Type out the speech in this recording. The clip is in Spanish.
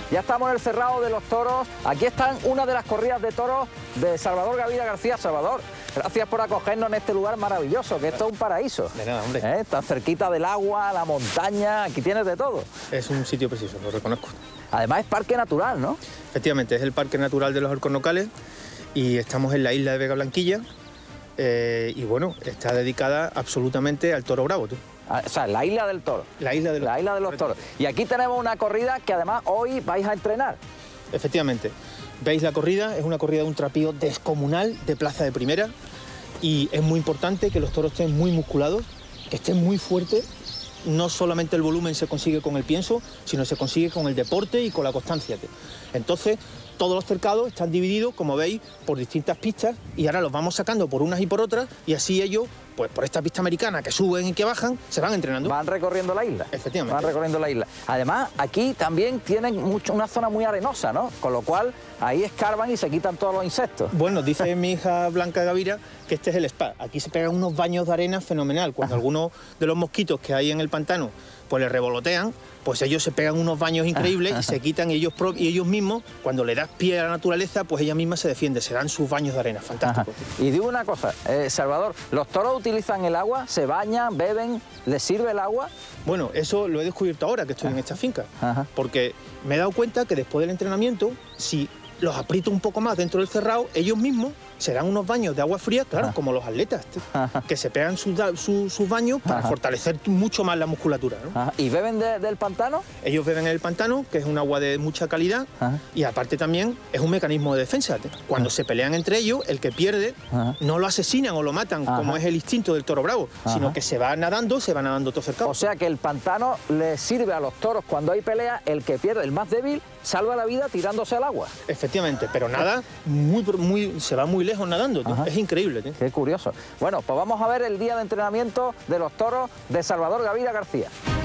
Ya estamos en el Cerrado de los Toros. Aquí están una de las corridas de toros de Salvador Gavira García. Salvador, gracias por acogernos en este lugar maravilloso, que esto es un paraíso. De nada, hombre. Tan cerquita del agua, la montaña, aquí tienes de todo. Es un sitio precioso, lo reconozco. Además es parque natural, ¿no? Efectivamente, es el Parque Natural de los Alcornocales y estamos en la isla de Vega Blanquilla y bueno, está dedicada absolutamente al toro bravo, tú. O sea, la isla del toro. La isla de los toros. Y aquí tenemos una corrida que además hoy vais a entrenar. Efectivamente. Veis la corrida, es una corrida de un trapío descomunal de plaza de primera y es muy importante que los toros estén muy musculados, que estén muy fuertes. No solamente el volumen se consigue con el pienso, sino se consigue con el deporte y con la constancia. Entonces, todos los cercados están divididos, como veis, por distintas pistas y ahora los vamos sacando por unas y por otras y así ellos, pues por esta pista americana que suben y que bajan, se van entrenando. Van recorriendo la isla. Efectivamente. Van recorriendo la isla. Además, aquí también tienen una zona muy arenosa, ¿no? Con lo cual, ahí escarban y se quitan todos los insectos. Bueno, dice mi hija Blanca Gavira que este es el spa. Aquí se pegan unos baños de arena fenomenal. Cuando algunos de los mosquitos que hay en el pantano pues le revolotean, pues ellos se pegan unos baños increíbles y se quitan ellos mismos, cuando le das pie a la naturaleza, pues ella misma se defiende, se dan sus baños de arena, fantástico. Y digo una cosa, Salvador, ¿los toros utilizan el agua? ¿Se bañan, beben? ¿Les sirve el agua? Bueno, eso lo he descubierto ahora que estoy en esta finca, porque me he dado cuenta que después del entrenamiento, si los aprieto un poco más dentro del cerrado, ellos mismos se dan unos baños de agua fría, claro, como los atletas, que se pegan sus baños para fortalecer mucho más la musculatura, ¿no? ¿Y beben del pantano? Ellos beben en el pantano, que es un agua de mucha calidad, y aparte también es un mecanismo de defensa. Cuando se pelean entre ellos, el que pierde no lo asesinan o lo matan, como es el instinto del toro bravo, sino que se va nadando todo cercado. O sea que el pantano le sirve a los toros cuando hay pelea, el que pierde, el más débil, salva la vida tirándose al agua. Efectivamente, pero nada, se va muy lejos nadando, es increíble. Qué curioso. Bueno, pues vamos a ver el día de entrenamiento de los toros de Salvador Gavira García.